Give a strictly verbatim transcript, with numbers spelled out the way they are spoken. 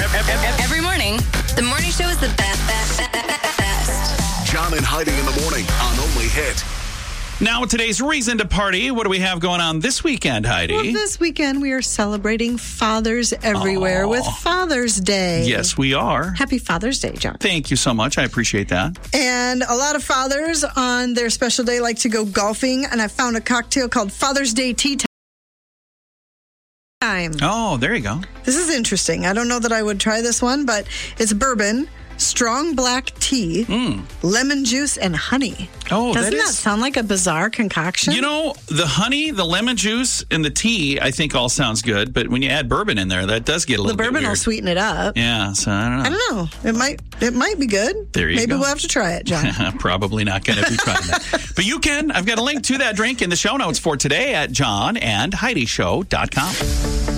Every morning, the morning show is the best, best, best. John and Heidi in the morning on Only Hit. Now, today's reason to party. What do we have going on this weekend, Heidi? Well, this weekend we are celebrating fathers everywhere Aww. with Father's Day. Yes, we are. Happy Father's Day, John. Thank you so much. I appreciate that. And a lot of fathers on their special day like to go golfing, and I found a cocktail called Father's Day Tea Time. Oh, there you go. This is interesting. I don't know that I would try this one, but it's bourbon, strong black tea, Mm. lemon juice, and honey. Oh, Doesn't that that, is... sound like a bizarre concoction? You know, the honey, the lemon juice, and the tea, I think all sounds good. But when you add bourbon in there, that does get a the little bit bourbon weird. will sweeten it up. Yeah, so I don't know. I don't know. It might it might be good. There you Maybe go. we'll have to try it, John. Probably not going to be trying that. But you can. I've got a link to that drink in the show notes for today at john and heidi show dot com.